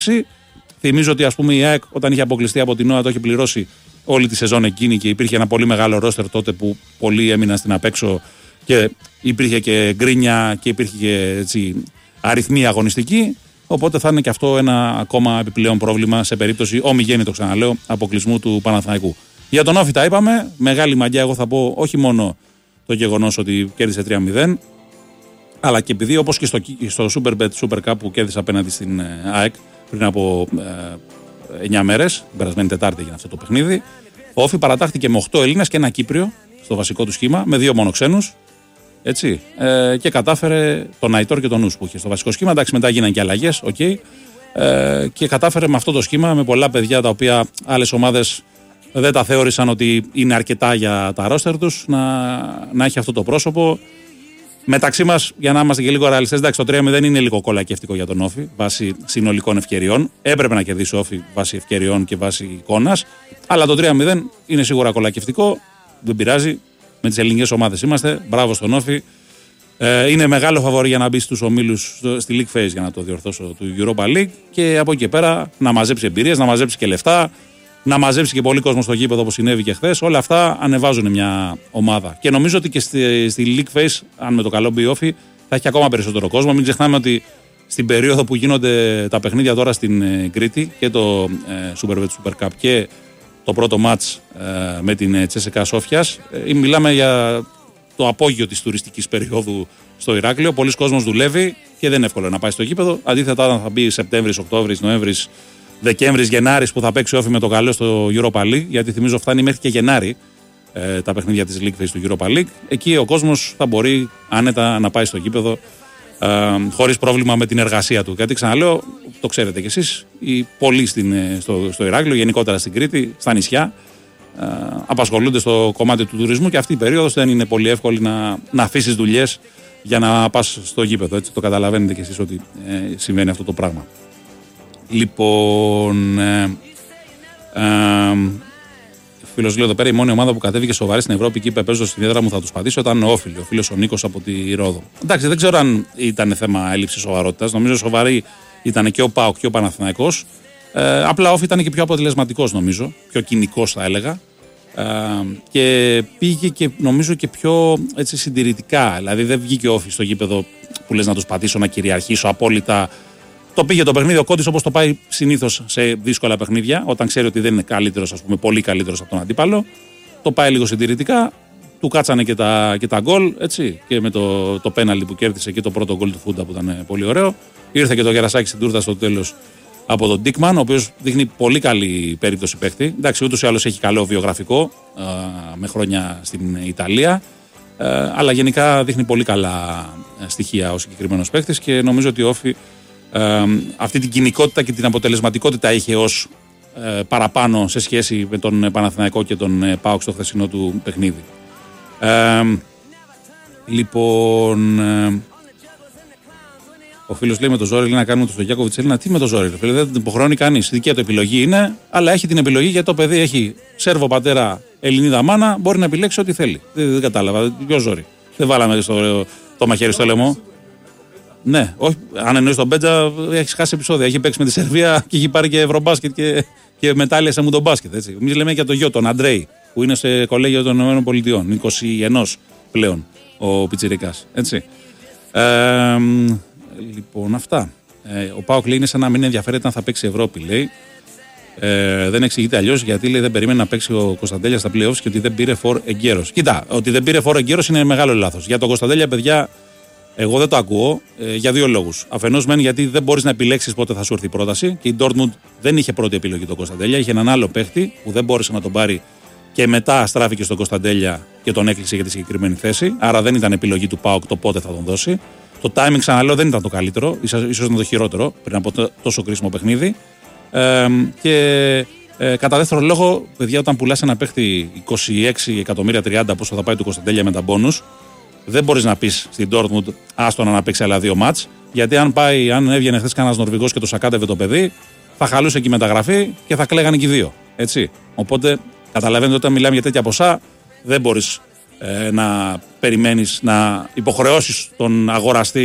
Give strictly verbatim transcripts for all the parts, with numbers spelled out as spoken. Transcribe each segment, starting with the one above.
Θυμίζω ότι ας πούμε η ΑΕΚ όταν είχε αποκλειστεί από την ΝΟΑ το είχε πληρώσει όλη τη σεζόν εκείνη και υπήρχε ένα πολύ μεγάλο ρόστερ τότε που πολλοί έμειναν στην απέξω και υπήρχε και γκρίνια και υπήρχε και έτσι, αριθμοί αγωνιστικοί. Οπότε θα είναι και αυτό ένα ακόμα επιπλέον πρόβλημα σε περίπτωση ομιγέννη, το ξαναλέω, αποκλεισμού του Παναθηναϊκού. Για τον Όφη τα είπαμε. Μεγάλη μαγιά, εγώ θα πω, όχι μόνο το γεγονός ότι κέρδισε τρία μηδέν, αλλά και επειδή όπως και στο, στο Superbet Super Cup που κέρδισε απέναντι στην ΑΕΚ πριν από ε, εννιά μέρες, την περασμένη Τετάρτη έγινε αυτό το παιχνίδι, ο Όφη παρατάχθηκε με οκτώ Έλληνες και ένα Κύπριο στο βασικό του σχήμα, με δύο μόνο ξένους. Έτσι, ε, και κατάφερε τον Αϊτόρ και τον Νους που είχε στο βασικό σχήμα. Εντάξει, μετά γίνανε και αλλαγές, okay, ε, και κατάφερε με αυτό το σχήμα, με πολλά παιδιά τα οποία άλλες ομάδες δεν τα θεώρησαν ότι είναι αρκετά για τα ρόστερ τους, να, να έχει αυτό το πρόσωπο. Μεταξύ μας, για να είμαστε και λίγο ρεαλιστές, εντάξει, το τρία μηδέν είναι λίγο κολακευτικό για τον Όφη βάσει συνολικών ευκαιριών. Έπρεπε να κερδίσει ο Όφη βάσει ευκαιριών και βάσει εικόνας. Αλλά το τρία μηδέν είναι σίγουρα κολακευτικό. Δεν πειράζει. Με τις ελληνικές ομάδες είμαστε. Μπράβο στον Όφη. Ε, είναι μεγάλο φαβορί για να μπει στους ομίλους στη League Phase, για να το διορθώσω, του Europa League. Και από εκεί και πέρα να μαζέψει εμπειρίες, να μαζέψει και λεφτά, να μαζέψει και πολύ κόσμο στο γήπεδο όπως συνέβη και χθες. Όλα αυτά ανεβάζουν μια ομάδα. Και νομίζω ότι και στη, στη League Phase, αν με το καλό μπει η Όφη, θα έχει ακόμα περισσότερο κόσμο. Μην ξεχνάμε ότι στην περίοδο που γίνονται τα παιχνίδια τώρα στην ε, Κρήτη και το ε, Superbet Super Cup και το πρώτο μάτς ε, με την Τσέσσεκα Σόφιας, ε, μιλάμε για το απόγειο της τουριστικής περίοδου στο Ηράκλειο. Πολλοί κόσμος δουλεύει και δεν είναι εύκολο να πάει στο γήπεδο. Αντίθετα, όταν θα μπει Σεπτέμβρης, Οκτώβρης, Νοέμβρης, Δεκέμβρης, Γενάρης που θα παίξει Όφη με το καλό στο Europa League, γιατί θυμίζω φτάνει μέχρι και Γενάρη ε, τα παιχνίδια της League Phase του Europa League. Εκεί ο κόσμος θα μπορεί άνετα να πάει στο γήπεδο ε, χωρίς πρόβλημα με την εργασία του. Γιατί ξαναλέω, το ξέρετε κι εσείς, οι πολλοί στην, στο, στο Ηράκλειο, γενικότερα στην Κρήτη, στα νησιά, ε, απασχολούνται στο κομμάτι του τουρισμού και αυτή η περίοδος δεν είναι πολύ εύκολη να, να αφήσεις δουλειές για να πας στο γήπεδο. Έτσι, το καταλαβαίνετε κι εσείς ότι ε, συμβαίνει αυτό το πράγμα. Λοιπόν, ε, ε, φίλος λέει εδώ πέρα: η μόνη ομάδα που κατέβηκε σοβαρή στην Ευρώπη και είπε παίζω στην έδρα μου θα τους πατήσω ήταν ο Όφιλ, ο φίλος ο Νίκος από τη Ρόδο. Εντάξει, δεν ξέρω αν ήταν θέμα έλλειψη σοβαρότητας. Νομίζω σοβαρή ήταν και ο ΠΑΟΚ και ο Παναθηναϊκός. Ε, απλά ο Όφη ήταν και πιο αποτελεσματικός, νομίζω. Πιο κοινικός, θα έλεγα. Ε, και πήγε και νομίζω και πιο έτσι, συντηρητικά. Δηλαδή δεν βγήκε ο Όφη στο γήπεδο που λες να τους πατήσω, να κυριαρχήσω απόλυτα. Το πήγε το παιχνίδι ο Κόντης όπως το πάει συνήθως σε δύσκολα παιχνίδια, όταν ξέρει ότι δεν είναι καλύτερος, ας πούμε, πολύ καλύτερος από τον αντίπαλο. Το πάει λίγο συντηρητικά, του κάτσανε και τα, και τα γκολ, έτσι. Και με το, το πέναλτι που κέρδισε και το πρώτο γκολ του Φούντα που ήταν πολύ ωραίο. Ήρθε και το Γερασάκι στην τούρτα στο τέλος από τον Ντίκμαν, ο οποίος δείχνει πολύ καλή περίπτωση παίχτη. Εντάξει, ούτως ή άλλως έχει καλό βιογραφικό α, με χρόνια στην Ιταλία. Α, αλλά γενικά δείχνει πολύ καλά στοιχεία ο συγκεκριμένος παίχτης και νομίζω ότι ο Όφη Ε, αυτή την κοινικότητα και την αποτελεσματικότητα είχε ως ε, παραπάνω σε σχέση με τον Παναθηναϊκό και τον ε, ΠΑΟΚ στο χθεσινό του παιχνίδι. Ε, λοιπόν, ε, ο φίλος λέει με το ζόρι λέει να κάνουμε το Στογιάκοβιτς Έλληνα. Τι με το ζόρι, φίλε, δεν την υποχρεώνει κανείς. Δική του επιλογή είναι, αλλά έχει την επιλογή γιατί το παιδί έχει Σέρβο πατέρα, Ελληνίδα μάνα, μπορεί να επιλέξει ό,τι θέλει. Δεν, δεν κατάλαβα. Ποιο ζόρι. Δεν βάλαμε στο, το μαχαίρι στο λαιμό. Ναι, όχι, αν εννοείς τον Μπέτζα, έχει χάσει επεισόδια. Έχει παίξει με τη Σερβία και έχει πάρει και ευρωμπάσκετ και, και μετάλλια σε μουντομπάσκετ. Εμείς λέμε για τον γιο, τον Αντρέη, που είναι σε κολέγιο των ΗΠΑ. είκοσι ένα πλέον ο Πιτσιρικάς. Έτσι. Ε, λοιπόν, αυτά. Ε, ο Πάοκ λέει είναι σαν να μην ενδιαφέρεται αν θα παίξει Ευρώπη, λέει. Ε, δεν εξηγείται αλλιώς γιατί λέει, δεν περίμενε να παίξει ο Κωνσταντέλια στα playoffs και ότι δεν πήρε φορ εγκαίρος. Κοίτα, ότι δεν πήρε φορ εγκαίρος είναι μεγάλο λάθος. Για τον Κωνσταντέλια, παιδιά. Εγώ δεν το ακούω ε, για δύο λόγους. Αφενός μεν γιατί δεν μπορείς να επιλέξεις πότε θα σου έρθει η πρόταση και η Dortmund δεν είχε πρώτη επιλογή τον Κωνσταντέλια. Είχε έναν άλλο παίχτη που δεν μπόρεσε να τον πάρει και μετά στράφηκε στον Κωνσταντέλια και τον έκλεισε για τη συγκεκριμένη θέση. Άρα δεν ήταν επιλογή του ΠΑΟΚ το πότε θα τον δώσει. Το timing, ξαναλέω, δεν ήταν το καλύτερο, ίσως, ίσως ήταν το χειρότερο πριν από το, τόσο κρίσιμο παιχνίδι. Ε, και ε, κατά δεύτερο λόγο, παιδιά, όταν πουλάς ένα παίχτη είκοσι έξι εκατομμύρια τριάντα πόσο θα πάει του Κωνσταντέλια με τα μπόνους. Δεν μπορείς να πεις στην Dortmund άστονα να παίξει άλλα δύο μάτς, γιατί αν, πάει, αν έβγαινε χθες κανένας Νορβηγός και το σακάτευε το παιδί, θα χαλούσε εκεί η μεταγραφή και θα κλαίγανε και οι δύο. Έτσι. Οπότε καταλαβαίνετε ότι όταν μιλάμε για τέτοια ποσά, δεν μπορείς ε, να περιμένεις να υποχρεώσεις τον αγοραστή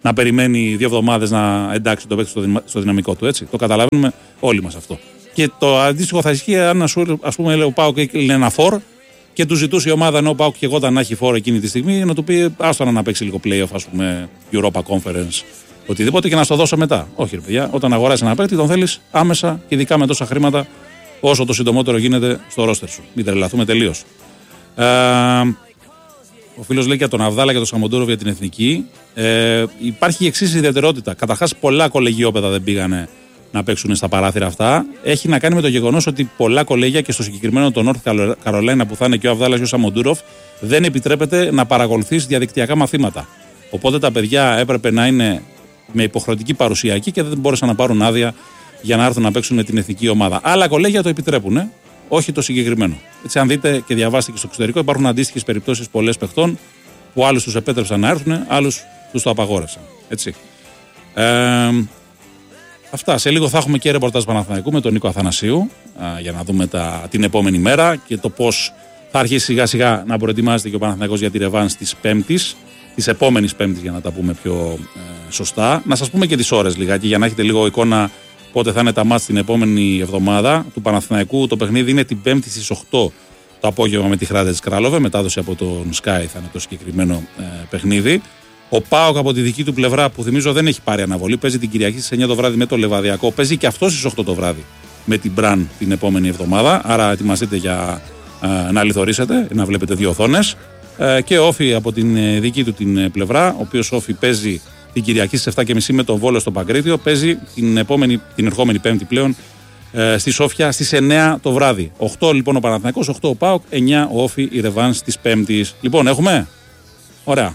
να περιμένει δύο εβδομάδες να εντάξει το παίκτη στο, στο δυναμικό του. Έτσι. Το καταλαβαίνουμε όλοι μας αυτό. Και το αντίστοιχο θα ισχύει αν ας πούμε λέει, ο ΠΑΟΚ έκλεινε ένα φορ και του ζητούσε η ομάδα ενώ ο ΠΑΟΚ και εγώ να έχει φόρ εκείνη τη στιγμή να του πει άστο να παίξει λίγο playoff, ας πούμε, Europa Conference, οτιδήποτε και να στο δώσω μετά. Όχι, ρε παιδιά, όταν αγοράσει ένα παίκτη τον θέλεις άμεσα και ειδικά με τόσα χρήματα όσο το συντομότερο γίνεται στο ρόστερ σου. Μην τρελαθούμε τελείως. Ε, ο φίλος λέει για τον Αβδάλα και τον Σαμοντούροφ για την εθνική. Ε, υπάρχει η εξής ιδιαιτερότητα. Καταρχάς, πολλά κολεγιόπεδα δεν πήγανε να παίξουν στα παράθυρα αυτά. Έχει να κάνει με το γεγονός ότι πολλά κολέγια και στο συγκεκριμένο το North Carolina που θα είναι και ο Αβδάλας και ο Σαμοντούροφ δεν επιτρέπεται να παρακολουθείς διαδικτυακά μαθήματα. Οπότε τα παιδιά έπρεπε να είναι με υποχρεωτική παρουσία εκεί και δεν μπόρεσαν να πάρουν άδεια για να έρθουν να παίξουν με την εθνική ομάδα. Άλλα κολέγια το επιτρέπουν, ε? Όχι το συγκεκριμένο. Έτσι, αν δείτε και διαβάσετε και στο εξωτερικό, υπάρχουν αντίστοιχες περιπτώσεις πολλές παιχτών που άλλους τους επέτρεψαν να έρθουν, άλλους τους το απαγόρευσαν. Έτσι. Ε, αυτά. Σε λίγο θα έχουμε και ρεπορτάζ Παναθηναϊκού με τον Νίκο Αθανασίου α, για να δούμε τα, την επόμενη μέρα και το πώς θα αρχίσει σιγά σιγά να προετοιμάζεται και ο Παναθηναϊκός για τη ρεβάνς της Πέμπτης, της επόμενης Πέμπτης για να τα πούμε πιο ε, σωστά. Να σας πούμε και τις ώρες λιγάκι για να έχετε λίγο εικόνα πότε θα είναι τα μάτς την επόμενη εβδομάδα του Παναθηναϊκού. Το παιχνίδι είναι την Πέμπτη στις οκτώ το απόγευμα με τη Hrádec Králové. Μετάδοση από τον Sky θα είναι το συγκεκριμένο ε, παιχνίδι. Ο ΠΑΟΚ από τη δική του πλευρά που θυμίζω δεν έχει πάρει αναβολή. Παίζει την Κυριακή στις εννιά το βράδυ με το Λεβαδιακό. Παίζει και αυτό στις οκτώ το βράδυ με την Μπραν την επόμενη εβδομάδα. Άρα ετοιμαστείτε για ε, να λιθορίσετε, να βλέπετε δύο οθόνες. Ε, και ο Όφη από την ε, δική του την ε, πλευρά, ο οποίος Όφη παίζει την Κυριακή στις εφτά και μισή με τον Βόλο στο Παγκρίτιο. Παίζει την, επόμενη, την ερχόμενη Πέμπτη πλέον ε, στη Σόφια στις εννιά το βράδυ. οκτώ λοιπόν ο Παναθηναϊκός, οκτώ ο ΠΑΟΚ, εννιά ο Όφη, η ρεβάνς της Πέμπτης. Λοιπόν, έχουμε. Ωραία.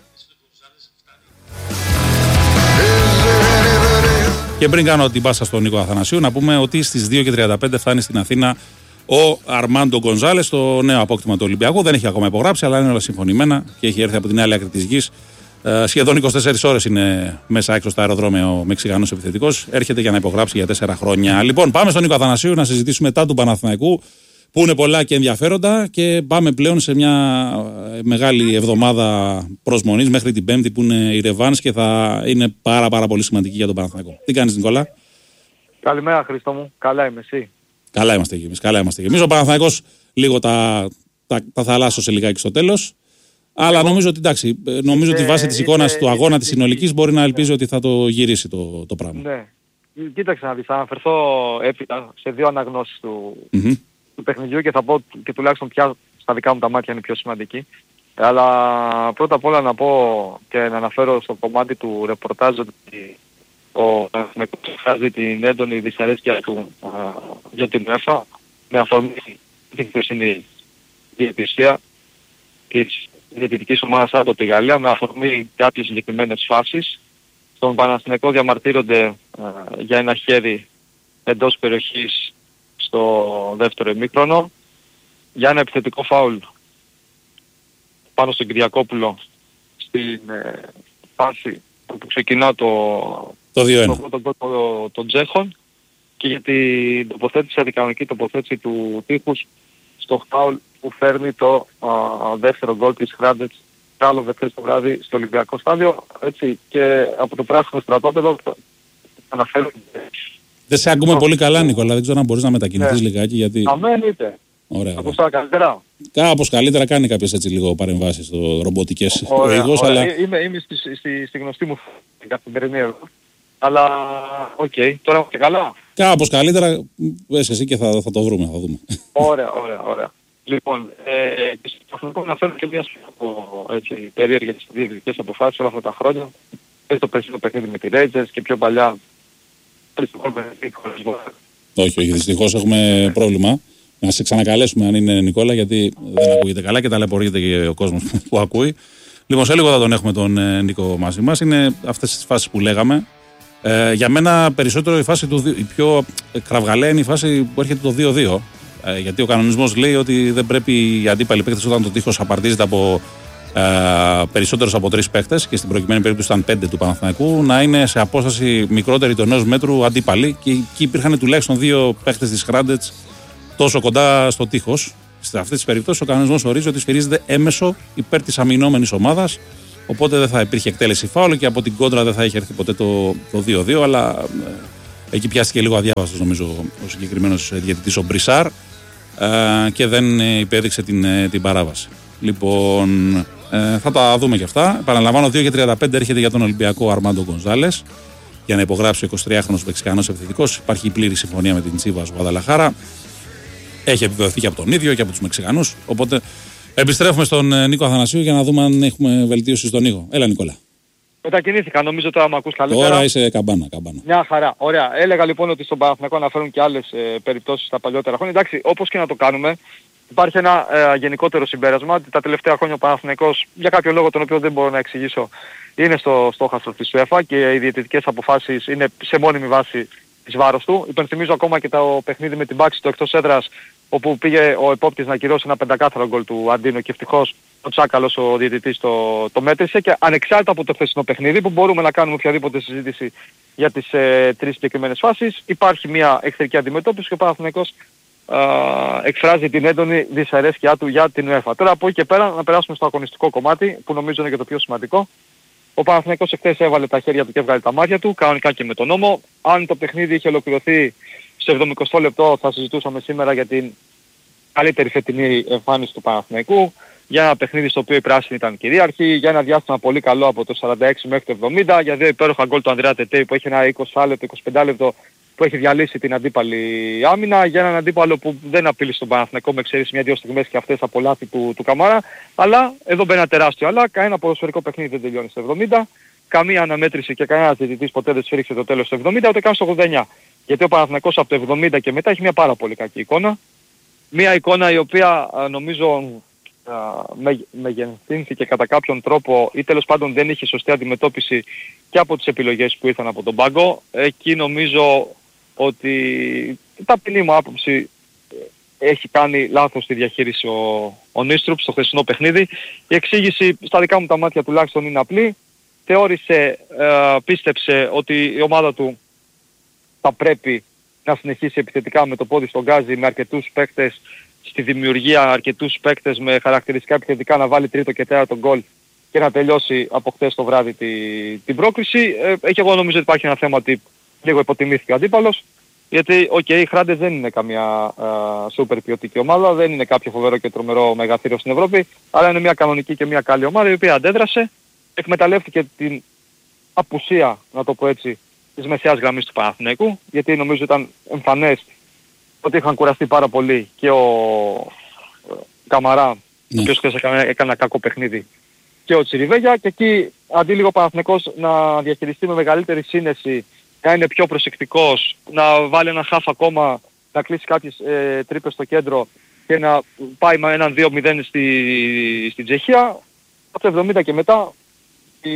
Και πριν κάνω την πάσα στον Νίκο Αθανασίου, να πούμε ότι στις δύο και τριάντα πέντε φτάνει στην Αθήνα ο Αρμάντο Γκονζάλες, το νέο απόκτημα του Ολυμπιακού. Δεν έχει ακόμα υπογράψει, αλλά είναι όλα συμφωνημένα και έχει έρθει από την άλλη άκρη της γης. Ε, σχεδόν είκοσι τέσσερις ώρες είναι μέσα έξω στα αεροδρόμια ο Μεξικανός επιθετικός. Έρχεται για να υπογράψει για τέσσερα χρόνια. Λοιπόν, πάμε στον Νίκο Αθανασίου να συζητήσουμε τα του Παναθηναϊκού, που είναι πολλά και ενδιαφέροντα. Και πάμε πλέον σε μια μεγάλη εβδομάδα προσμονής μέχρι την Πέμπτη που είναι η ρεβάνς και θα είναι πάρα, πάρα πολύ σημαντική για τον Παναθηναϊκό. Τι κάνεις, Νικόλα? Καλημέρα, Χρήστο μου. Καλά είμαι, εσύ? Καλά είμαστε και εμείς. Καλά είμαστε και εμείς. Ο Παναθηναϊκός λίγο τα, τα, τα θαλάσσωσε λιγάκι στο τέλος. Αλλά νομίζω ότι εντάξει, νομίζω ότι βάσει της εικόνας του αγώνα της συνολικής μπορεί να ελπίζει ότι θα το γυρίσει το, το πράγμα. Ναι. Κοίταξε να δεις, θα αναφερθώ έπειτα σε δύο αναγνώσεις του, mm-hmm. του παιχνιδιού και θα πω και τουλάχιστον πια στα δικά μου τα μάτια είναι πιο σημαντική. Αλλά πρώτα απ' όλα να πω και να αναφέρω στο κομμάτι του ρεπορτάζ ότι ο Παναθηναϊκός εκφράζει την έντονη δυσαρέσκεια του α, για την UEFA με αφορμή την χθεσινή διαιτησία της διαιτητικής ομάδας από τη Γαλλία με αφορμή κάποιες συγκεκριμένες φάσεις. Στον Παναθηναϊκό διαμαρτύρονται α, για ένα χέρι εντός περιοχής στο δεύτερο ημίχρονο, για ένα επιθετικό φάουλ πάνω στον Κυριακόπουλο στην ε, φάση που ξεκινά το το δύο ένα το, το, το, το, το Τζέχον, και για την τοποθέτηση, αντικανονική τοποθέτηση του τείχους στο φάουλ που φέρνει το α, δεύτερο γκολ της Hrádec Králové χθες το βράδυ στο Ολυμπιακό στάδιο. Έτσι, και από το πράσινο στρατόπεδο αναφέρονται. Δεν σε ακούμε πολύ καλά, Νικόλα, δεν ξέρω αν μπορείς να μετακινηθείς ναι. λιγάκι γιατί... Αμέν είτε. Ωραία. Από τώρα καλύτερα. Κάπως καλύτερα, κάνει κάποιες έτσι λίγο παρεμβάσεις στο ρομποτικές οδηγός, αλλά... Είμαι, είμαι στη, στη, στη γνωστή μου καθημερινή εδώ. Αλλά, οκ, okay. Τώρα και καλά. Κάπως καλύτερα, πες εσύ και θα, θα το βρούμε, θα δούμε. Ωραία, ωραία, ωραία. Λοιπόν, ε, στο να φέρω και μια από έτσι, περίεργες διαιτητικές αποφάσεις όλα αυτά τα χρόνια. Έτσι το περσινό παιχνίδι με τη Rangers και πιο παλιά. Όχι, όχι, δυστυχώς έχουμε πρόβλημα. Να σε ξανακαλέσουμε αν είναι Νικόλα, γιατί δεν ακούγεται καλά και ταλαιπωρείται και ο κόσμος που ακούει. Λοιπόν, σε λίγο θα τον έχουμε τον ε, Νίκο μαζί μας. Είναι αυτές τις φάσεις που λέγαμε. Ε, για μένα περισσότερο η φάση του, η πιο κραυγαλαία είναι η φάση που έρχεται το δύο δύο. Ε, γιατί ο κανονισμός λέει ότι δεν πρέπει οι αντίπαλοι παίκτες όταν το τείχος απαρτίζεται από ε, περισσότερους από τρεις παίκτες, και στην προκειμένη περίπτωση ήταν πέντε του Παναθηναϊκού, να είναι σε απόσταση μικρότερη του ενός μέτρου αντίπαλοι. Και εκεί υπήρχαν τουλάχιστον δύο παίκτες της Hrádec τόσο κοντά στο τείχος. Σε αυτές τις περιπτώσεις ο κανονισμός ορίζει ότι σφυρίζεται έμεσο υπέρ της αμυνόμενης ομάδας Οπότε δεν θα υπήρχε εκτέλεση φάουλ και από την κόντρα δεν θα είχε έρθει ποτέ το, το δύο δύο. Αλλά ε, εκεί πιάστηκε λίγο αδιάβαστος νομίζω ο συγκεκριμένος διαιτητής ο Μπρισάρ ε, και δεν ε, υπέδειξε την, ε, την παράβαση. Λοιπόν, ε, θα τα δούμε και αυτά. Επαναλαμβάνω, δύο και τριάντα πέντε έρχεται για τον Ολυμπιακό Αρμάντο Γκονζάλες για να υπογράψει ο εικοσιτριάχρονος Μεξικανός επιθετικός. Υπάρχει πλήρη συμφωνία με την Τσίβας Γουαδαλαχάρα. Έχει επιβεβαιωθεί και από τον ίδιο και από τους Μεξικανούς. Οπότε επιστρέφουμε στον Νίκο Αθανασίου για να δούμε αν έχουμε βελτίωση στον Νίκο. Έλα, Νικόλα. Μετακινήθηκα, νομίζω τώρα με ακούς καλύτερα. Τώρα είσαι καμπάνα, καμπάνα. Μια χαρά, ωραία. Έλεγα λοιπόν ότι στον Παναθηναϊκό αναφέρουν και άλλες ε, περιπτώσεις στα παλιότερα χρόνια. Εντάξει, όπως και να το κάνουμε, υπάρχει ένα ε, γενικότερο συμπέρασμα ότι τα τελευταία χρόνια ο Παναθηναϊκός, για κάποιο λόγο τον οποίο δεν μπορώ να εξηγήσω, είναι στο στόχαστρο της UEFA και οι διαιτητικές αποφάσεις είναι σε μόνιμη βάση εις βάρος του. Υπενθυμίζω ακόμα και το παιχνίδι με την Πάξη το εκτός έδρας, όπου πήγε ο επόπτης να κυρώσει ένα πεντακάθαρο γκολ του Αντίνο και ευτυχώς ο Τσάκαλος ο διαιτητής το, το μέτρησε. Και ανεξάρτητα από το χθεσινό παιχνίδι που μπορούμε να κάνουμε οποιαδήποτε συζήτηση για τις ε, τρεις συγκεκριμένες φάσεις, υπάρχει μια εχθρική αντιμετώπιση και ο Παναθηναϊκός εκφράζει την έντονη δυσαρέσκειά του για την UEFA. Τώρα από εκεί και πέρα να περάσουμε στο αγωνιστικό κομμάτι που νομίζω είναι και το πιο σημαντικό. Ο Παναθηναϊκός εχθές έβαλε τα χέρια του και έβγαλε τα μάτια του, κανονικά και με τον νόμο. Αν το παιχνίδι είχε ολοκληρωθεί στο εβδομηκοστό λεπτό θα συζητούσαμε σήμερα για την καλύτερη φετινή εμφάνιση του Παναθηναϊκού, για ένα παιχνίδι στο οποίο η πράσινη ήταν κυρίαρχη, για ένα διάστημα πολύ καλό από το σαράντα έξι μέχρι το εβδομήντα, για δύο υπέροχα γκολ του Ανδρέα Τετέι που έχει ένα είκοσι λεπτό, είκοσι πέντε λεπτό που έχει διαλύσει την αντίπαλη άμυνα, για έναν αντίπαλο που δεν απείλησε τον Παναθηναϊκό με εξαίρεση μια-δύο στιγμές και αυτές από λάθη του, του Καμάρα. Αλλά εδώ μπαίνει ένα τεράστιο αλλά, κανένα ποδοσφαιρικό παιχνίδι δεν τελειώνει στο εβδομήντα, καμία αναμέτρηση και κανένας διαιτητής ποτέ δεν σφίριξε το τέλος στο εβδομήντα, ούτε καν στο ογδόντα εννιά. Γιατί ο Παναθηναϊκός από το εβδομήντα και μετά έχει μια πάρα πολύ κακή εικόνα. Μια εικόνα η οποία νομίζω μεγενθύνθηκε κατά κάποιον τρόπο ή τέλος πάντων δεν είχε σωστή αντιμετώπιση και από τις επιλογές που ήρθαν από τον πάγκο. Εκεί νομίζω ότι ταπεινή μου άποψη έχει κάνει λάθος στη διαχείριση ο, ο Νίστρουπ στο χθεσινό παιχνίδι. Η εξήγηση στα δικά μου τα μάτια τουλάχιστον είναι απλή. Θεώρησε, ε, πίστεψε ότι η ομάδα του θα πρέπει να συνεχίσει επιθετικά με το πόδι στον γκάζι, με αρκετούς παίκτες στη δημιουργία, αρκετούς παίκτες με χαρακτηριστικά επιθετικά να βάλει τρίτο και τέταρτο γκολ και να τελειώσει από χθες το βράδυ τη, την πρόκριση. Ε, έχει εγώ νομίζω ότι υπάρχει ένα θέμα ότι λίγο υποτιμήθηκε ο αντίπαλος, γιατί οκ, okay, οι Χράντες δεν είναι καμία σούπερ ποιοτική ομάδα, δεν είναι κάποιο φοβερό και τρομερό μεγαθύριο στην Ευρώπη, αλλά είναι μια κανονική και μια καλή ομάδα η οποία αντέδρασε, εκμεταλλεύτηκε την απουσία, να το πω έτσι, της μεσαίας γραμμής του Παναθηναϊκού, γιατί νομίζω ήταν εμφανές ότι είχαν κουραστεί πάρα πολύ και ο Καμαρά, ναι, ο οποίος έκανε, έκανε ένα κακό παιχνίδι, και ο Τσιριβέγια, και εκεί αντί λίγο ο Παναθηναϊκός να διαχειριστεί με μεγαλύτερη σύνεση, να είναι πιο προσεκτικός, να βάλει ένα χαφ ακόμα, να κλείσει κάποιες ε, τρύπες στο κέντρο και να πάει με έναν δύο μηδέν στη, στην Τσεχία, από το εβδομήντα και μετά η,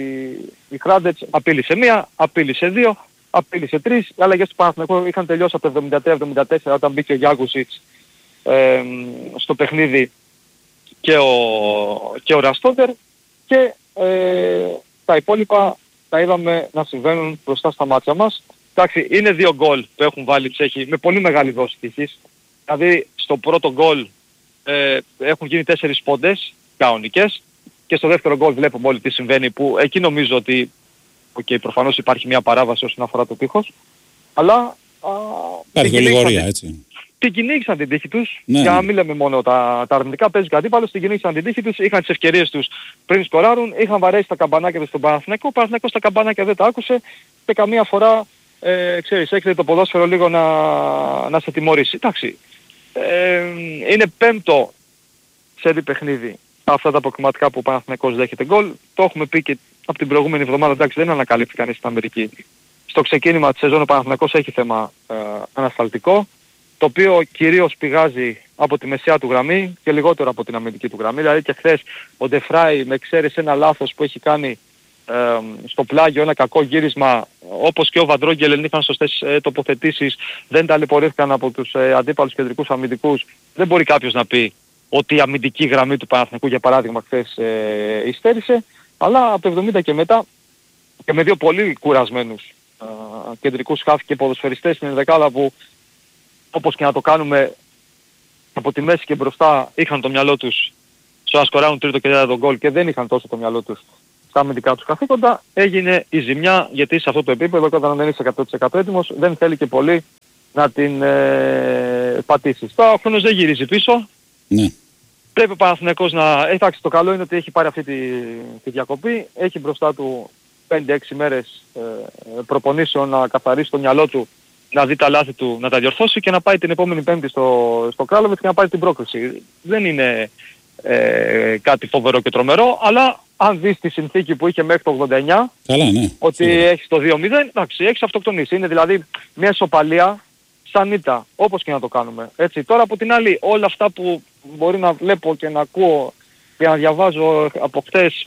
η Χράντετς απείλησε μία, απείλησε δύο, απείλησε τρεις. Οι αλλαγές του Παναθηναϊκού είχαν τελειώσει από το εβδομήντα τρία εβδομήντα τέσσερα όταν μπήκε ο Γιάγουσιτς ε, στο παιχνίδι και ο, και ο Ραστόντερ, και ε, τα υπόλοιπα τα είδαμε να συμβαίνουν μπροστά στα μάτια μας. Εντάξει, είναι δύο γκολ που έχουν βάλει οι Τσέχοι με πολύ μεγάλη δόση τύχης. Δηλαδή στο πρώτο γκολ ε, έχουν γίνει τέσσερις πόντες κανονικές και στο δεύτερο γκολ βλέπουμε όλοι τι συμβαίνει, που εκεί νομίζω ότι okay, προφανώς υπάρχει μια παράβαση όσον αφορά το τείχος, αλλά υπάρχει ολιγορία, έτσι. Την κυνήγησαν την τύχη τους, ναι, για να μην λέμε μόνο τα, τα αρνητικά, παίζει και αντίπαλος, την κυνήγησαν την τύχη τους, είχαν τις ευκαιρίες τους πριν σκοράρουν, είχαν βαρέσει τα καμπανάκια τους στον Παναθηναϊκό, ο Παναθηναϊκός τα καμπανάκια δεν τα άκουσε και καμία φορά, ε, ξέρεις, έχετε το ποδόσφαιρο λίγο να, να σε τιμωρήσει. Εντάξει, ε, είναι πέμπτο σε παιχνίδι αυτά τα αποκριματικά που ο Παναθηναϊκός δέχεται γκολ. Το έχουμε πει και από την προηγούμενη εβδομάδα, εντάξει, δεν ανακαλύφθη κανείς στην Αμερική. Στο ξεκίνημα της σεζόν ο Παναθηναϊκός έχει θέμα ε, ανασταλτικό, το οποίο κυρίως πηγάζει από τη μεσαία του γραμμή και λιγότερο από την αμυντική του γραμμή. Δηλαδή και χθες ο Ντεφράι, με εξαίρεση ένα λάθος που έχει κάνει ε, στο πλάγιο, ένα κακό γύρισμα, όπως και ο Βαντρόγγελεν είχαν σωστές ε, τοποθετήσεις, δεν ταλαιπωρήθηκαν από τους ε, αντίπαλους κεντρικούς αμυντικούς. Δεν μπορεί κάποιος να πει ότι η αμυντική γραμμή του Παναθηναϊκού για παράδειγμα χθες ε, υστέρησε, αλλά από το εβδομήντα και μετά και με δύο πολύ κουρασμένους ε, κεντρικούς χαφ και ποδοσφαιριστές στην δεκάδα που, όπως και να το κάνουμε, από τη μέση και μπροστά είχαν το μυαλό τους στο να σκοράρουν τρίτο και τέταρτο γκολ και δεν είχαν τόσο το μυαλό τους στα αμυντικά τους καθήκοντα, έγινε η ζημιά, γιατί σε αυτό το επίπεδο όταν δεν είσαι εκατό τοις εκατό έτοιμος δεν θέλει και πολύ να την ε, πατήσεις. Τώρα ο χρόνος δεν γυρίζει πίσω. Ναι. Πρέπει ο Παναθηναϊκός να... Εντάξει, το καλό είναι ότι έχει πάρει αυτή τη, τη διακοπή, έχει μπροστά του πέντε έξι μέρες ε, προπονήσεων να καθαρίσει το μυαλό του, να δει τα λάθη του, να τα διορθώσει και να πάει την επόμενη Πέμπτη στο, στο Κράλοβιτς και να πάρει την πρόκριση. Δεν είναι ε, κάτι φοβερό και τρομερό, αλλά αν δεις τη συνθήκη που είχε μέχρι το ογδόντα εννιά, καλά, ναι, ότι σίγουρα. έχεις το δύο μηδέν, εντάξει, έχεις αυτοκτονήσει. Είναι δηλαδή μια ισοπαλία σαν ήττα, όπως και να το κάνουμε. Έτσι, τώρα από την άλλη όλα αυτά που μπορεί να βλέπω και να ακούω και να διαβάζω από χτες,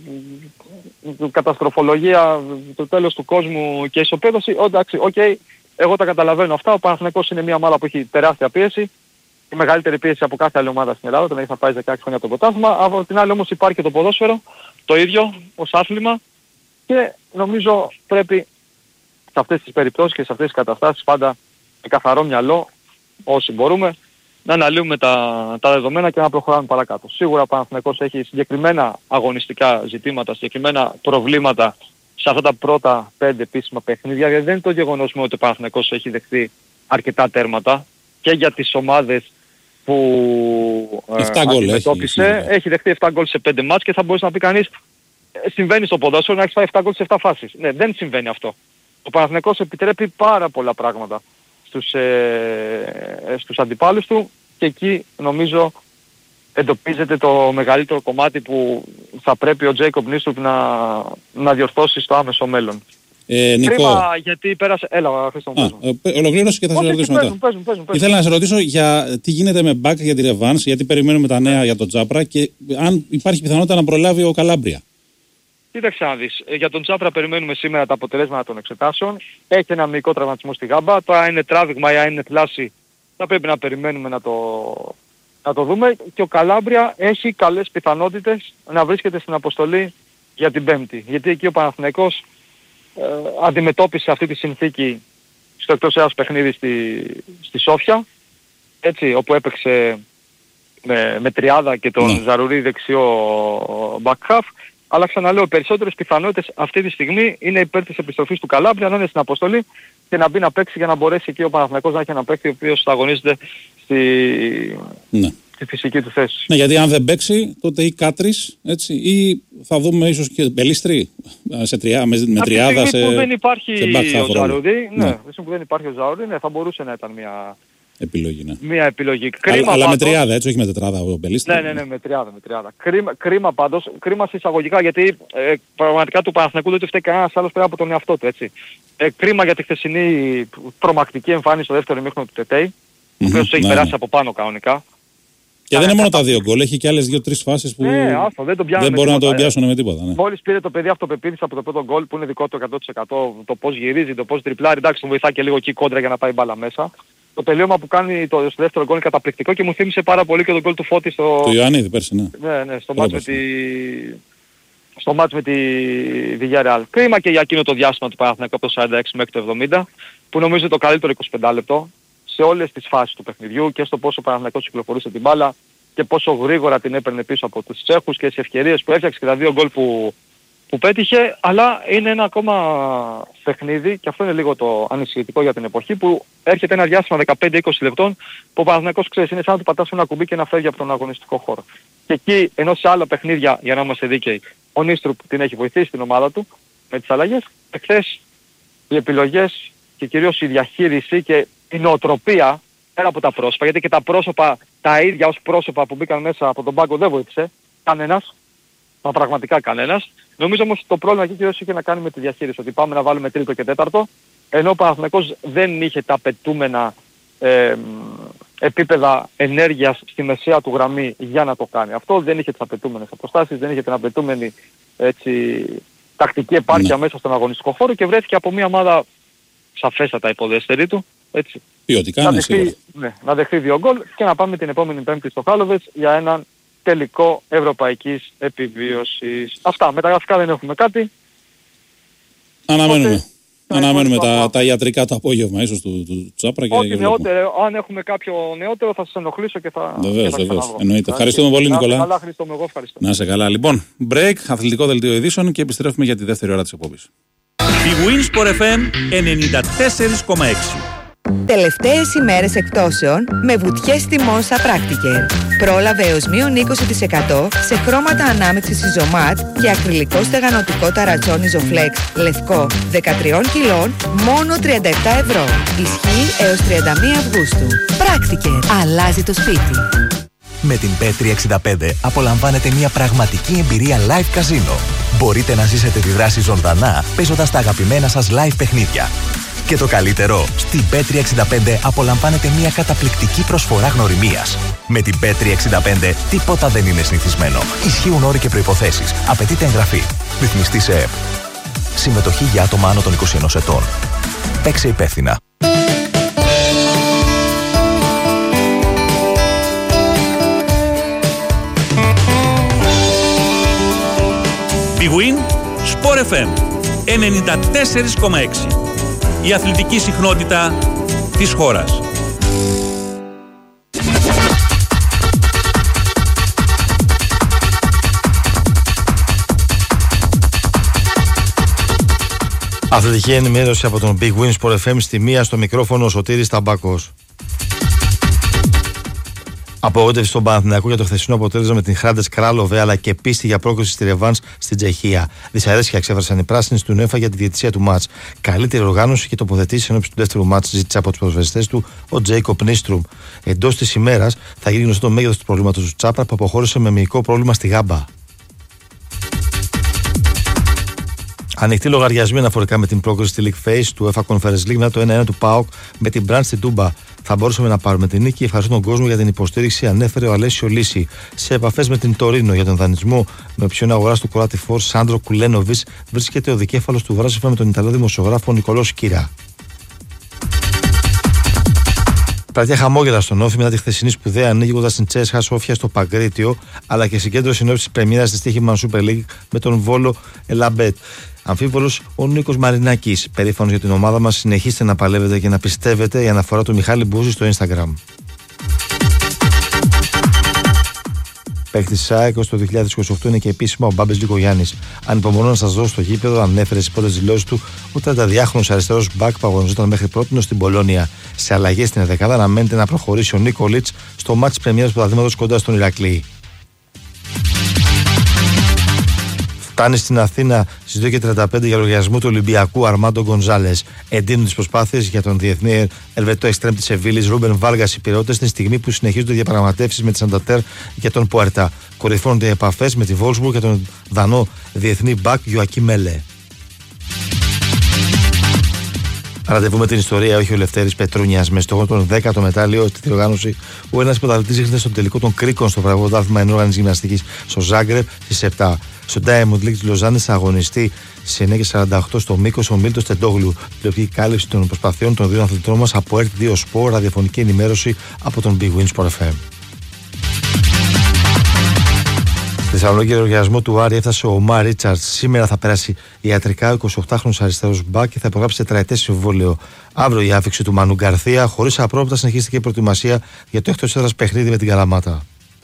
καταστροφολογία, το τέλος του κόσμου και ισοπαίδωση, εντάξει, οκ, okay, εγώ τα καταλαβαίνω αυτά. Ο Παναθηναϊκός είναι μια ομάδα που έχει τεράστια πίεση, η μεγαλύτερη πίεση από κάθε άλλη ομάδα στην Ελλάδα, δηλαδή θα πάει δεκαέξι χρόνια από το πρωτάθλημα. Από την άλλη όμως υπάρχει και το ποδόσφαιρο, το ίδιο ως άθλημα, και νομίζω πρέπει σε αυτές τις περιπτώσεις και σε αυτές τις καταστάσεις πάντα με καθαρό μυαλό, όσοι μπορούμε, να αναλύουμε τα, τα δεδομένα και να προχωράμε παρακάτω. Σίγουρα ο Παναθηναϊκός έχει συγκεκριμένα αγωνιστικά ζητήματα, συγκεκριμένα προβλήματα σε αυτά τα πρώτα πέντε επίσημα παιχνίδια, γιατί δεν είναι το γεγονός μου ότι ο Παναθηναϊκός έχει δεχθεί αρκετά τέρματα και για τις ομάδες που ε, αντιμετώπισε. Έχει, έχει δεχθεί επτά γκολ σε πέντε μάτς και θα μπορούσε να πει κανείς ε, συμβαίνει στο ποδόσφαιρο να έχεις φάει επτά γκολ σε επτά φάσεις. Ναι, δεν συμβαίνει αυτό. Ο Παναθηναϊκός επιτρέπει πάρα πολλά πράγματα στους, ε, στους αντιπάλους του και εκεί νομίζω εντοπίζεται το μεγαλύτερο κομμάτι που θα πρέπει ο Τζέικομπ Νίστρουπ να, να διορθώσει στο άμεσο μέλλον. Ε, Νικό. Κρίμα γιατί πέρασε... Έλα, Χρήστο μου, ε, ολοκλήρωση και θα σε ρωτήσω μετά. Παίζουν, παίζουν, Ήθελα να σε ρωτήσω για τι γίνεται με μπακ για τη ρεβάνς, γιατί περιμένουμε τα νέα για τον Τζάπρα και αν υπάρχει πιθανότητα να προλάβει ο Καλάμπρια. Κοίταξε να δεις. Για τον Τζάπρα περιμένουμε σήμερα τα αποτελέσματα των εξετάσεων. Έχει ένα μυϊκό τραυματισμό στη γάμπα. Τώρα είναι τράβηγμα ή αν είναι θλάση θα πρέπει να περιμένουμε να το, να το δούμε. Και ο Καλάμπρια έχει καλές πιθανότητες να βρίσκεται στην αποστολή για την Πέμπτη. Γιατί εκεί ο Παναθηναϊκός ε, αντιμετώπισε αυτή τη συνθήκη στο εκτός έδρας παιχνίδι στη, στη Σόφια. Έτσι, όπου έπαιξε με, με τριάδα και τον ναι. Ζαρουρί δεξιό back half. Αλλά ξαναλέω, οι περισσότερες πιθανότητες αυτή τη στιγμή είναι υπέρ της επιστροφής του Καλάμπρια να είναι στην αποστολή και να μπει να παίξει για να μπορέσει εκεί ο Παναθηναϊκός να έχει ένα παίκτη ο οποίος θα αγωνίζεται στη, ναι. στη φυσική του θέση. Ναι, γιατί αν δεν παίξει τότε ή Κάτρις, έτσι, ή θα δούμε ίσως και Μπελίστρι σε τριά, με, με τριάδα σε, που δεν υπάρχει σε ο Ζαρουρί, ναι, ναι. που δεν υπάρχει ο Ζαρουρί, ναι, θα μπορούσε να ήταν μια... επιλογή, ναι. Μια επιλογή. Κρίμα, αλλά, αλλά πάντως, με τριάδα, έτσι, όχι με τετράδα ο Μπελίστρι. Ναι, ναι, ναι, με τριάδα, με τριάδα. Κρίμα, κρίμα πάντως, κρίμα εισαγωγικά, γιατί ε, πραγματικά του Παναθηναϊκού δεν του φταίει κανένας άλλος πέρα από τον εαυτό του, έτσι. Ε, κρίμα για τη χθεσινή τρομακτική εμφάνιση στο δεύτερο ημίχρονο του Τετέι, mm-hmm, ο οποίος του έχει ναι, περάσει ναι. από πάνω κανονικά. Και δεν είναι μόνο τα δύο γκολ, έχει και άλλες δύο-τρεις φάσεις που ναι, άστο, δεν, τον δεν μπορούν να το πιάσουν με τίποτα. Ναι. Μόλις πήρε το παιδί αυτοπεποίθηση από το πρώτο γκολ που είναι δικό του εκατό τοις εκατό, το πώς γυρίζει, το πώς τριπλάρει, εντάξει, τον βοηθάει και λίγο εκεί κόντρα για να πάει μπάλα μέσα. Το τελείωμα που κάνει το στο δεύτερο γκολ είναι καταπληκτικό και μου θύμισε πάρα πολύ και τον γκολ του Φώτη στο... του Ιωαννίδη πέρσι, ναι. Ναι, ναι, στο μάτς με τη... στο μάτς με τη Villarreal. Κρίμα και για εκείνο το διάστημα του Παναθηναϊκού από το σαράντα έξι μέχρι το εβδομήντα, που νομίζω το καλύτερο εικοσιπέντε λεπτό σε όλες τις φάσεις του παιχνιδιού και στο πόσο ο Παναθηναϊκός κυκλοφορούσε την μπάλα και πόσο γρήγορα την έπαιρνε πίσω από τους Τσέχους και τις ευκαιρίες που έφτιαξε και τα δύο γκολ που, που πέτυχε, αλλά είναι ένα ακόμα παιχνίδι και αυτό είναι λίγο το ανησυχητικό για την εποχή που έρχεται ένα διάστημα δεκαπέντε με είκοσι λεπτών που ο Παναθηναϊκός, ξέρεις, είναι σαν να του πατάς ένα κουμπί και να φεύγει από τον αγωνιστικό χώρο. Και εκεί, ενώ σε άλλα παιχνίδια, για να είμαστε δίκαιοι, ο Νίστρουπ την έχει βοηθήσει την ομάδα του με τις αλλαγές, εχθές οι επιλογές και κυρίως η διαχείριση και η νοοτροπία πέρα από τα πρόσωπα, γιατί και τα πρόσωπα, τα ίδια ως πρόσωπα που μπήκαν μέσα από τον πάγκο δεν βοήθησε κανένας, μα πραγματικά κανένας. Νομίζω όμως το πρόβλημα εκεί κυρίως είχε να κάνει με τη διαχείριση, ότι πάμε να βάλουμε τρίτο και τέταρτο, ενώ ο Παναθηναϊκός δεν είχε τα απαιτούμενα ε, επίπεδα ενέργειας στη μεσαία του γραμμή για να το κάνει. Αυτό δεν είχε τις απαιτούμενες αποστάσεις, δεν είχε την απαιτούμενη έτσι, τακτική επάρκεια ναι. μέσα στον αγωνιστικό χώρο και βρέθηκε από μια ομάδα σαφέστατα υποδέστερη του. Έτσι. Ποιοτικά, να, ναι, δεχθεί, ναι, να δεχθεί δύο γκολ και να πάμε την επόμενη Πέμπτη στο Χάλοβετς για έναν τελικό ευρωπαϊκής επιβίωσης. Αυτά. Μεταγραφικά δεν έχουμε κάτι. Αναμένουμε. Αναμένουμε τα, τα ιατρικά το απόγευμα ίσως του, του Τσάπρα. Και ό,τι και νεότερο, αν έχουμε κάποιο νεότερο θα σας ενοχλήσω και θα... Βεβαίως, βεβαίως. Εννοείται. Ευχαριστούμε πολύ, Νικόλα. Καλά, Χριστό, εγώ ευχαριστώ. Να είσαι καλά. Λοιπόν, break, αθλητικό δελτίο ειδήσεων και επιστρέφουμε για τη δεύτερη ώρα της εκπομπής. Η Winsport εφ εμ ενενήντα τέσσερα κόμμα έξι. Τελευταίες ημέρες εκπτώσεων με βουτιές τιμών στα Practiker. Πρόλαβε έως μείον είκοσι τοις εκατό σε χρώματα ανάμειξης Isomat και ακριλικό στεγανοτικό ταρατσόν Isoflex λευκό δεκατρία κιλών μόνο τριάντα επτά ευρώ. Ισχύει έως τριάντα μία Αυγούστου. Practiker. Αλλάζει το σπίτι. Με την πι τριακόσια εξήντα πέντε απολαμβάνετε μια πραγματική εμπειρία live καζίνο. Μπορείτε να ζήσετε τη δράση ζωντανά παίζοντας τα αγαπημένα σας live παιχνίδια. Και το καλύτερο, στην πι τριακόσια εξήντα πέντε απολαμβάνετε μια καταπληκτική προσφορά γνωριμίας. Με την πι τριακόσια εξήντα πέντε τίποτα δεν είναι συνηθισμένο. Ισχύουν όροι και προϋποθέσεις. Απαιτείται εγγραφή. Ρυθμιστή σε ΕΠ. Συμμετοχή για άτομα άνω των είκοσι ενός ετών. Παίξε υπεύθυνα. Big Win Sport εφ εμ ενενήντα τέσσερα κόμμα έξι. Η αθλητική συχνότητα της χώρας. Αθλητική ενημέρωση από τον Big Win Sport εφ εμ στη μία, στο μικρόφωνο ο Σωτήρης Ταμπάκος. Απογοήτευση στον Παναθηναϊκό για το χθεσινό αποτέλεσμα με την Hrades Kralove, αλλά και πίστη για πρόκριση στη ρεβάνς στην Τσεχία. Δυσαρέσκεια εξέφρασαν οι πράσινοι του UEFA για τη διαιτησία του μάτς. Καλύτερη οργάνωση και τοποθετήσει ενώπιση του δεύτερου μάτς, ζήτησε από τους ποδοσφαιριστές του ο Τζέικοπ Νίστρουμ. Εντός της ημέρας θα γίνει γνωστό το μέγεθος του προβλήματος του Τσάπρα, που αποχώρησε με μυϊκό πρόβλημα στη γάμπα. Ανοιχτοί λογαριασμοί αναφορικά με την πρόκριση στη League Phase του UEFA Conference League μετά το ένα ένα του ΠΑΟΚ με την Brand στην Τούμπα. Θα μπορούσαμε να πάρουμε την νίκη. Ευχαριστώ τον κόσμο για την υποστήριξη, ανέφερε ο Αλέσιο Λύση. Σε επαφές με την Τωρίνο για τον δανεισμό με ποιον αγοράς του Κοράτι Φορ Σάντρο Κουλένοβιτς βρίσκεται ο δικέφαλος του Βράσιφα με τον Ιταλό δημοσιογράφο Νικολό Σκύρα. Πλατεία χαμόγελα στον Όφη μετά τη χθεσινή σπουδαία ανοίγοντα στην Τσέσχα Σόφια στο Παγκρίτιο, αλλά και συγκέντρωση ενόψει τη πρεμιέρα στη στοίχημα Super League με τον Βόλο Ελαμπέτ. Αμφίβολος ο Νίκος Μαρινάκης. Περήφανος για την ομάδα μας, συνεχίστε να παλεύετε και να πιστεύετε. Η αναφορά του Μιχάλη Μπούζη στο Instagram. Παίκτης ΣΑΕΚ ως το δύο χιλιάδες είκοσι οκτώ είναι και επίσημα ο Μπάμπης Λικογιάννης. Ανυπομονώ να σας δώσω στο γήπεδο, ανέφερε στις πρώτες δηλώσεις του ο τριανταδυάχρονος αριστερός μπακ που αγωνιζόταν μέχρι πρώτη στην Πολώνια. Σε αλλαγές στην δεκάδα αναμένεται να προχωρήσει ο Νίκολιτς στο μάτς πρεμιέρας του πρωταθλήματος κοντά στον Ηρακλή. Φτάνει στην Αθήνα στις δύο και τριάντα πέντε για λογαριασμό του Ολυμπιακού Αρμάντο Γκονζάλες. Εντείνουν τις προσπάθειες για τον διεθνή Ελβετό εξτρέμ της Σεβίλης Ρούμπεν Βάργας οι Πειραιώτες στην στιγμή που συνεχίζονται οι διαπραγματεύσεις με τη Σανταντέρ για τον Πουέρτα. Κορυφώνονται οι επαφές με τη Βόλσμπουργκ για τον Δανό διεθνή μπακ Γιωακί Μέλε. Ραντεβού με την ιστορία, όχι ο Λευτέρης Πετρούνιας. Με στόχο τον δέκατο μετάλλιο στη διοργάνωση, ο ένας πρωταθλητής ήρθε στο τελικό των κρίκων στο βραβείο πρωτάθλημα ενόργανης γυμναστικής στο Ζάγκρεπ στις επτά. Στο Diamond League της Λοζάνης θα αγωνιστεί στις εννιά και σαράντα οκτώ στο μήκος ο Μίλτος Τεντόγλου. Τηλεοπτική κάλυψη των προσπαθειών των δύο αθλητών μας από ΕΡΤ δύο Sport, ραδιοφωνική ενημέρωση από τον Big Win Sport εφ εμ. Στη Θεσσαλονίκη, λογαριασμό του Άρη έφτασε ο Ομάρ Ρίτσαρτς. Σήμερα θα περάσει ιατρικά ο εικοσιοκτάχρονος αριστερός μπακ και θα υπογράψει τετραετές συμβόλαιο. Αύριο η άφηξη του Μανου Γκαρθία, χωρίς απρόπτα συνεχίστηκε η προετοιμασία για το έκτος έδρας παιχνίδι με την Καλαμάτα.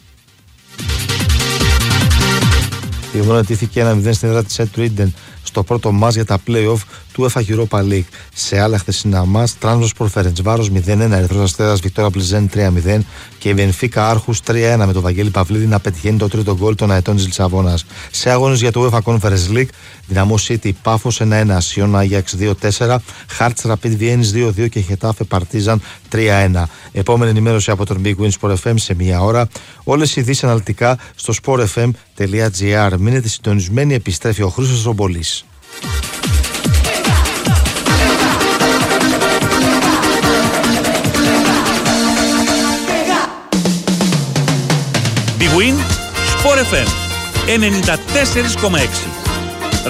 Η Οδόνα τήθηκε ένα μηδέν στην έδρα της Ed Ρίντεν στο πρώτο μάτς για τα play-off του UEFA Europa League. Σε άλλα χθεσινά μάτς, Trabzonspor Ferencváros μηδέν ένα, Ερυθρός Αστέρας Βικτόρια Πλιζέν τρία μηδέν και η Μπενφίκα Άρχους τρία ένα με τον Βαγγέλη Παυλίδη να πετυχαίνει το τρίτο γκολ των αετών της Λισαβόνας. Σε αγώνες για το UEFA Conference League, Δυναμό City Πάφος ένα ένα, Σιόν Άγιαξ δύο τέσσερα, Hearts Rapid Βιέννης δύο δύο και Χετάφε Παρτίζαν τρία ένα. Επόμενη ενημέρωση από τον Big Win Sport εφ εμ σε μία ώρα. Όλες οι ειδήσεις αναλυτικά στο sport f m τελεία g r. Μείνετε συντονισμένοι, επιστρέφει ο Χρήστος Ρομπολής. Big Win Sport εφ εμ ενενήντα τέσσερα κόμμα έξι.